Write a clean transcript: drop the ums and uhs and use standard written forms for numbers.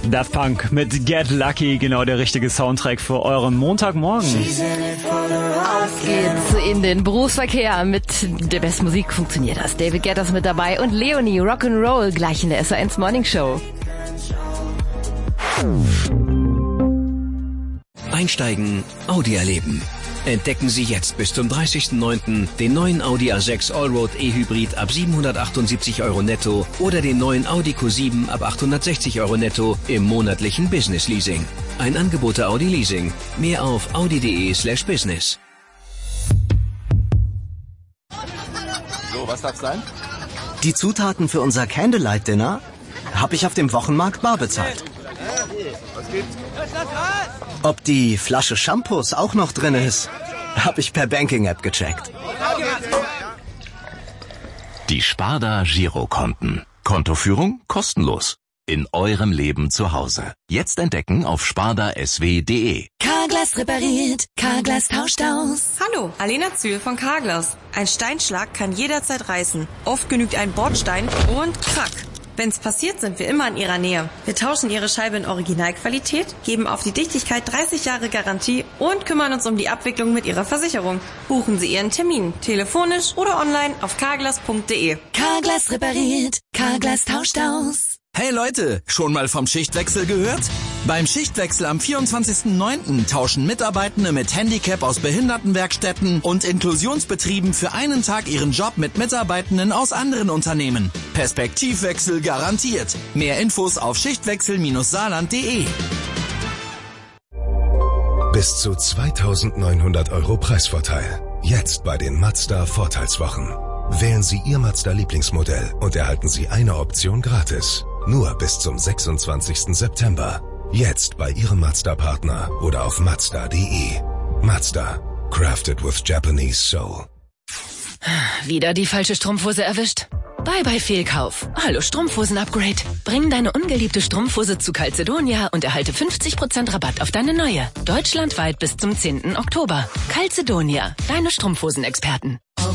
Daft Punk mit Get Lucky, genau der richtige Soundtrack für euren Montagmorgen. Auf geht's in den Berufsverkehr. Mit der besten Musik funktioniert das. David Guetta ist mit dabei und Leonie Rock'n'Roll gleich in der SR1 Morning Show. Einsteigen, Audi erleben. Entdecken Sie jetzt bis zum 30.09. den neuen Audi A6 Allroad E-Hybrid ab 778 € netto oder den neuen Audi Q7 ab 860 € netto im monatlichen Business Leasing. Ein Angebot der Audi Leasing. Mehr auf audi.de/business. So, was darf's sein? Die Zutaten für unser Candlelight Dinner habe ich auf dem Wochenmarkt bar bezahlt. Was gibt's? Ob die Flasche Shampoos auch noch drin ist, habe ich per Banking-App gecheckt. Die Sparda Girokonten. Kontoführung kostenlos. In eurem Leben zu Hause. Jetzt entdecken auf spardasw.de. Carglass repariert, Carglass tauscht aus. Hallo, Alena Zühl von Carglass. Ein Steinschlag kann jederzeit reißen. Oft genügt ein Bordstein und krack. Wenn's passiert, sind wir immer in Ihrer Nähe. Wir tauschen Ihre Scheibe in Originalqualität, geben auf die Dichtigkeit 30 Jahre Garantie und kümmern uns um die Abwicklung mit Ihrer Versicherung. Buchen Sie Ihren Termin, telefonisch oder online auf carglass.de. Carglass repariert, Carglass tauscht aus. Hey Leute, schon mal vom Schichtwechsel gehört? Beim Schichtwechsel am 24.09. tauschen Mitarbeitende mit Handicap aus Behindertenwerkstätten und Inklusionsbetrieben für einen Tag ihren Job mit Mitarbeitenden aus anderen Unternehmen. Perspektivwechsel garantiert. Mehr Infos auf schichtwechsel-saarland.de. Bis zu 2.900 € Preisvorteil. Jetzt bei den Mazda Vorteilswochen. Wählen Sie Ihr Mazda-Lieblingsmodell und erhalten Sie eine Option gratis. Nur bis zum 26. September. Jetzt bei Ihrem Mazda-Partner oder auf Mazda.de. Mazda. Crafted with Japanese Soul. Wieder die falsche Strumpfhose erwischt? Bye bye Fehlkauf. Hallo Strumpfhosen-Upgrade. Bring deine ungeliebte Strumpfhose zu Calzedonia und erhalte 50% Rabatt auf deine neue. Deutschlandweit bis zum 10. Oktober. Calzedonia, deine Strumpfhosen-Experten.